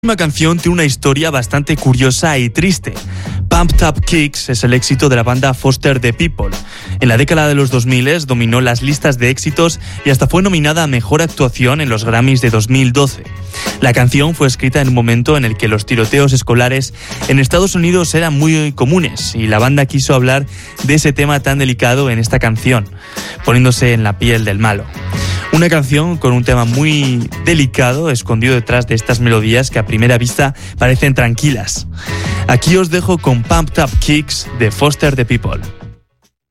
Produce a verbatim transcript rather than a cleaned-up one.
La canción tiene una historia bastante curiosa y triste. Pumped Up Kicks es el éxito de la banda Foster the People. En la década de los dos mil dominó las listas de éxitos y hasta fue nominada a Mejor Actuación en los Grammys de dos mil doce. La canción fue escrita en un momento en el que los tiroteos escolares en Estados Unidos eran muy comunes y la banda quiso hablar de ese tema tan delicado en esta canción, poniéndose en la piel del malo. Una canción con un tema muy delicado escondido detrás de estas melodías que a primera vista parecen tranquilas. Aquí os dejo con Pumped Up Kicks de Foster the People.